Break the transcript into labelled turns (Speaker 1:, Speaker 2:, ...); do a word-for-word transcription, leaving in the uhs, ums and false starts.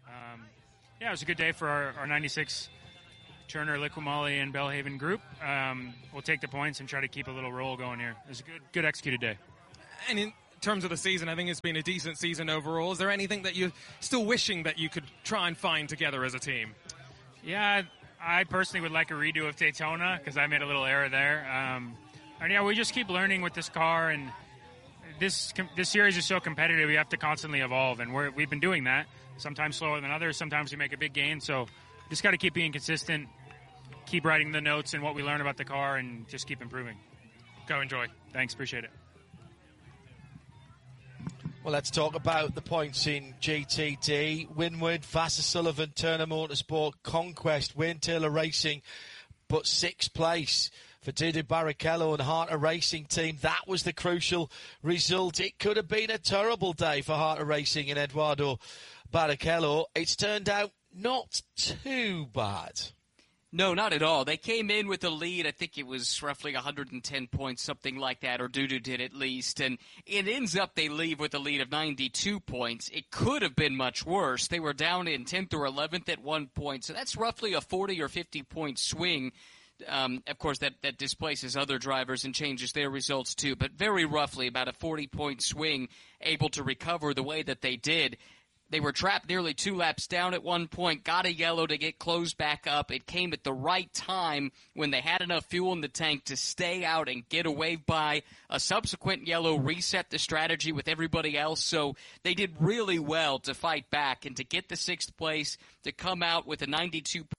Speaker 1: Um, yeah, it was a good day for our, our ninety-six Turner, Liqui and Belhaven group. Um, we'll take the points and try to keep a little roll going here. It was a good, good executed day.
Speaker 2: And in terms of the season, I think it's been a decent season overall. Is there anything that you're still wishing that you could try and find together as a team?
Speaker 1: Yeah, I personally would like a redo of Daytona because I made a little error there. Um, and yeah, we just keep learning with this car, and this this series is so competitive. We have to constantly evolve, and we're, we've been doing that. Sometimes slower than others. Sometimes we make a big gain. So just got to keep being consistent, keep writing the notes and what we learn about the car, and just keep improving.
Speaker 2: Go enjoy.
Speaker 1: Thanks, appreciate it.
Speaker 3: Well, let's talk about the points in G T D. Winward, Vassar Sullivan, Turner Motorsport, Conquest, Wayne Taylor Racing, but sixth place for Didi Barrichello and Harter Racing Team. That was the crucial result. It could have been a terrible day for Harter Racing and Eduardo Barrichello. It's turned out not too bad.
Speaker 4: No, not at all. They came in with a lead. I think it was roughly one hundred ten points, something like that, or Dudu did at least. And it ends up they leave with a lead of ninety-two points. It could have been much worse. They were down in tenth or eleventh at one point, so that's roughly a forty or fifty point swing. Um, of course, that, that displaces other drivers and changes their results too, but very roughly about a forty point swing, able to recover the way that they did. They were trapped nearly two laps down at one point, got a yellow to get closed back up. It came at the right time when they had enough fuel in the tank to stay out and get away by a subsequent yellow, reset the strategy with everybody else. So they did really well to fight back and to get the sixth place, to come out with a ninety-two